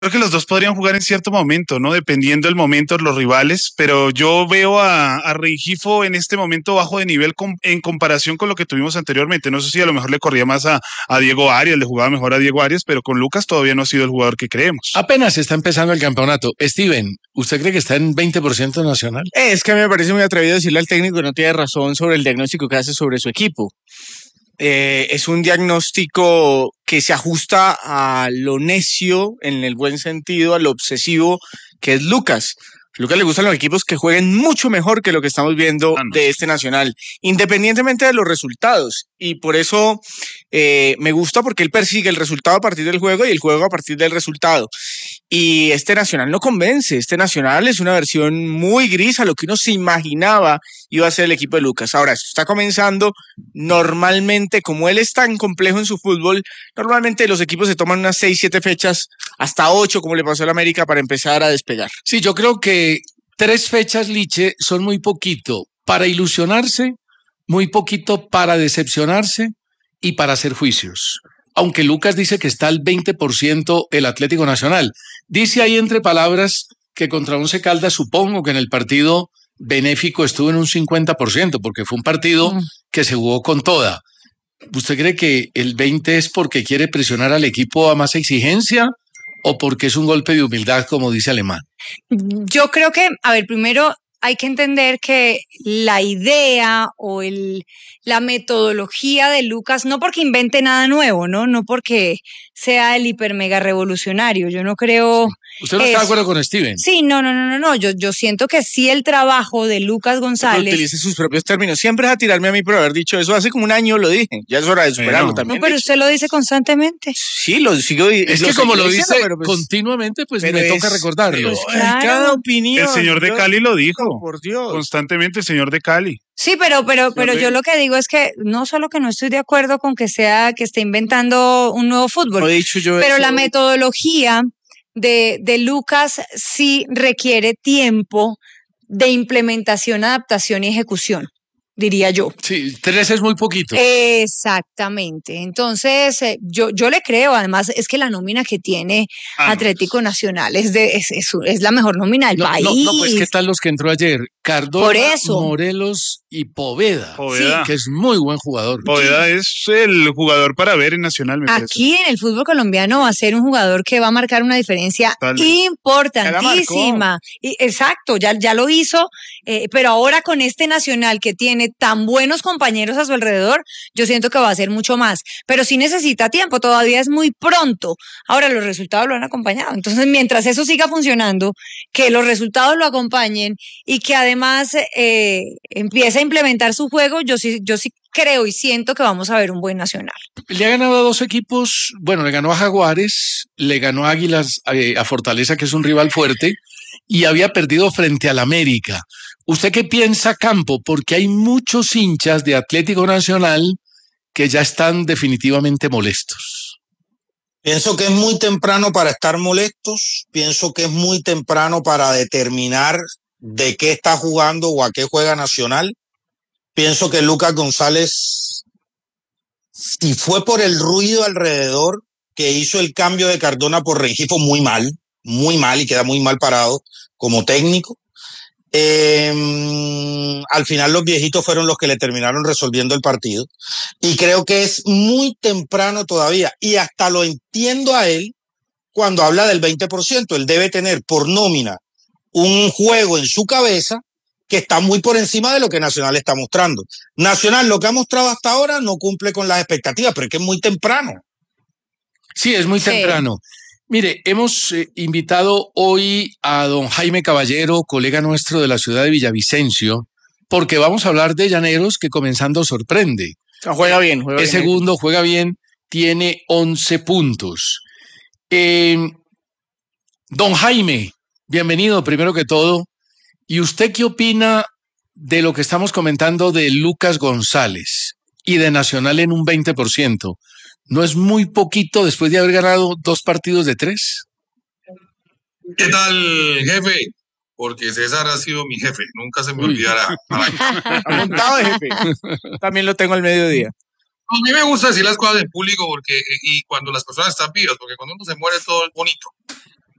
Creo que los dos podrían jugar en cierto momento, ¿no? Dependiendo del momento, los rivales, pero yo veo a Rengifo en este momento bajo de nivel en comparación con lo que tuvimos anteriormente. No sé si a lo mejor le corría más a Diego Arias, le jugaba mejor a Diego Arias, pero con Lucas todavía no ha sido el jugador que creemos. Apenas está empezando el campeonato. Steven, ¿usted cree que está en 20% nacional? Es que a mí me parece muy atrevido decirle al técnico que no tiene razón sobre el diagnóstico que hace sobre su equipo. Es un diagnóstico que se ajusta a lo necio, en el buen sentido, a lo obsesivo que es Lucas. A Lucas le gustan los equipos que jueguen mucho mejor que lo que estamos viendo de este Nacional, independientemente de los resultados. Y por eso me gusta, porque él persigue el resultado a partir del juego y el juego a partir del resultado. Y este Nacional no convence. Este Nacional es una versión muy gris a lo que uno se imaginaba iba a ser el equipo de Lucas. Ahora, esto está comenzando. Normalmente, como él es tan complejo en su fútbol, normalmente los equipos se toman unas 6, 7 fechas, hasta 8, como le pasó a la América, para empezar a despegar. Sí, yo creo que 3 fechas, Liche, son muy poquito para ilusionarse, muy poquito para decepcionarse y para hacer juicios. Aunque Lucas dice que está al 20% el Atlético Nacional. Dice ahí entre palabras que contra Once Caldas, supongo que en el partido benéfico estuvo en un 50%, porque fue un partido que se jugó con toda. ¿Usted cree que el 20% es porque quiere presionar al equipo a más exigencia o porque es un golpe de humildad, como dice Alemán? Yo creo que, a ver, primero hay que entender que la idea o la metodología de Lucas, no porque invente nada nuevo, no porque sea el hiper mega revolucionario, yo no creo... ¿Usted no está de acuerdo con Steven? Sí, no, yo siento que sí el trabajo de Lucas González... Pero utilice sus propios términos, siempre es a tirarme a mí por haber dicho eso, hace como un año lo dije, ya es hora de superarlo también. No, pero usted lo dice constantemente. Sí, lo sigo diciendo. Es que como lo dice continuamente, pues me toca recordarlo. Claro. Cada opinión. El señor de Cali lo dijo. Por Dios. Constantemente el señor de Cali. Sí, pero yo lo que digo es que no solo que no estoy de acuerdo con que esté inventando un nuevo fútbol, pero la metodología de Lucas sí requiere tiempo de implementación, adaptación y ejecución, diría yo. Sí, 3 es muy poquito. Exactamente. Entonces, yo le creo. Además, es que la nómina que tiene Atlético Nacional es la mejor nómina del país. No, pues ¿qué tal los que entró ayer? Cardona, Morelos y Poveda, sí, que es muy buen jugador. Poveda es el jugador para ver en Nacional, me parece. Aquí en el fútbol colombiano va a ser un jugador que va a marcar una diferencia importantísima. Exacto, ya lo hizo, pero ahora con este Nacional que tiene tan buenos compañeros a su alrededor, yo siento que va a ser mucho más. Pero sí necesita tiempo, todavía es muy pronto. Ahora los resultados lo han acompañado. Entonces, mientras eso siga funcionando, que los resultados lo acompañen y que además empiece a implementar su juego, yo sí creo y siento que vamos a ver un buen Nacional. Le ha ganado a 2 equipos, bueno, le ganó a Jaguares, le ganó a Águilas, a Fortaleza, que es un rival fuerte, y había perdido frente al América. ¿Usted qué piensa, Campo? Porque hay muchos hinchas de Atlético Nacional que ya están definitivamente molestos. Pienso que es muy temprano para estar molestos, pienso que es muy temprano para determinar de qué está jugando o a qué juega Nacional. Pienso que Lucas González, si fue por el ruido alrededor que hizo el cambio de Cardona por Rengifo, muy mal y queda muy mal parado como técnico. Al final los viejitos fueron los que le terminaron resolviendo el partido y creo que es muy temprano todavía y hasta lo entiendo a él cuando habla del 20%. Él debe tener por nómina un juego en su cabeza que está muy por encima de lo que Nacional está mostrando. Nacional, lo que ha mostrado hasta ahora no cumple con las expectativas, pero es que es muy temprano. Sí, es muy temprano. Mire, hemos invitado hoy a don Jaime Caballero, colega nuestro de la ciudad de Villavicencio, porque vamos a hablar de Llaneros, que comenzando sorprende. Juega bien. Es segundo, juega bien, tiene 11 puntos. Don Jaime, bienvenido primero que todo. ¿Y usted qué opina de lo que estamos comentando de Lucas González y de Nacional en un 20%? ¿No es muy poquito después de haber ganado 2 partidos de 3? ¿Qué tal, jefe? Porque César ha sido mi jefe, nunca se me olvidará. Montado de jefe. También lo tengo al mediodía. A mí me gusta decir las cosas en público y cuando las personas están vivas, porque cuando uno se muere todo es bonito.